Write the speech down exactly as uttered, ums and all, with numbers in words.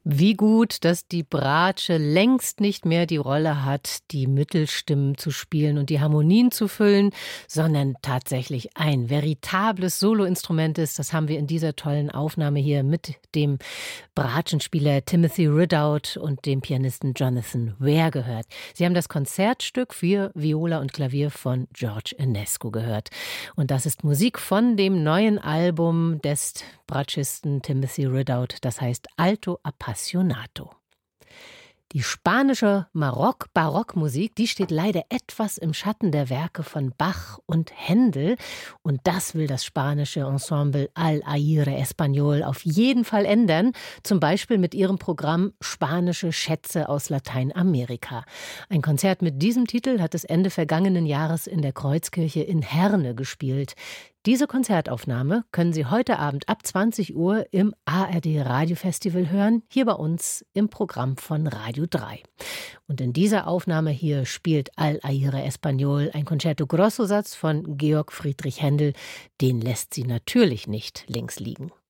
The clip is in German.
Wie gut, dass die Bratsche längst nicht mehr die Rolle hat, die Mittelstimmen zu spielen und die Harmonien zu füllen, sondern tatsächlich ein veritables Soloinstrument ist. Das haben wir in dieser tollen Aufnahme hier mit dem Bratschenspieler Timothy Ridout und dem Pianisten Jonathan Ware gehört. Sie haben das Konzertstück für Viola und Klavier von George Enescu gehört. Und das ist Musik von dem neuen Album des Bratschisten Timothy Ridout, das heißt Alto Appassionato. Die spanische Marock-Barockmusik, die steht leider etwas im Schatten der Werke von Bach und Händel. Und das will das spanische Ensemble Al-Aire Español auf jeden Fall ändern. Zum Beispiel mit ihrem Programm Spanische Schätze aus Lateinamerika. Ein Konzert mit diesem Titel hat es Ende vergangenen Jahres in der Kreuzkirche in Herne gespielt. Diese Konzertaufnahme können Sie heute Abend ab zwanzig Uhr im A R D Radiofestival hören, hier bei uns im Programm von Radio drei. Und in dieser Aufnahme hier spielt Al-Aire Español ein Concerto Grosso Satz von Georg Friedrich Händel. Den lässt sie natürlich nicht links liegen.